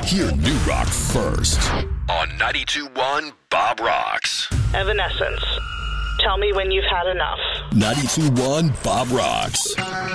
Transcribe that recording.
Hear New Rock first on 92.1 Bob Rocks. Evanescence. Tell me when you've had enough. 92.1 Bob Rocks.